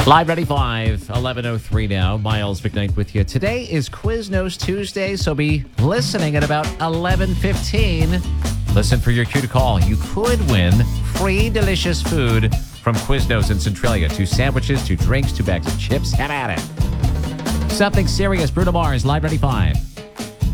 Live Ready 5, 11:03 now. Miles McKnight with you. Today is Quiznos Tuesday, so be listening at about 11:15. Listen for your cue to call. You could win free delicious food from Quiznos in Centralia. 2 sandwiches, 2 drinks, 2 bags of chips. Have at it. Something serious. Bruno Mars, Live Ready 5.